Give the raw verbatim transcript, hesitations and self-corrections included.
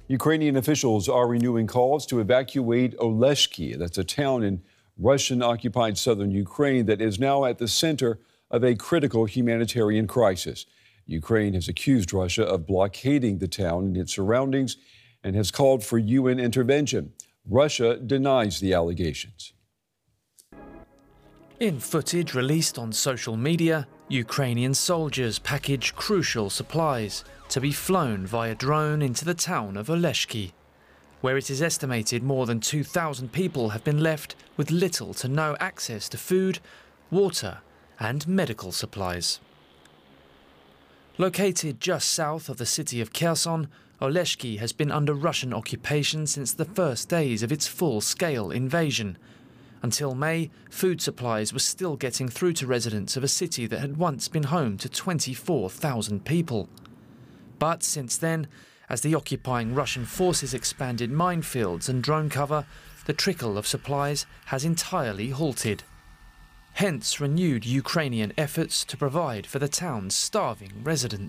Ukrainian officials are renewing calls to evacuate Oleshki. That's a town in Russian-occupied southern Ukraine that is now at the center of a critical humanitarian crisis. Ukraine has accused Russia of blockading the town and its surroundings and has called for U N intervention. Russia denies the allegations. In footage released on social media, Ukrainian soldiers package crucial supplies to be flown via drone into the town of Oleshki, where it is estimated more than two thousand people have been left with little to no access to food, water and medical supplies. Located just south of the city of Kherson, Oleshki has been under Russian occupation since the first days of its full-scale invasion. Until May, food supplies were still getting through to residents of a city that had once been home to twenty-four thousand people. But since then, as the occupying Russian forces expanded minefields and drone cover, the trickle of supplies has entirely halted. Hence renewed Ukrainian efforts to provide for the town's starving residents.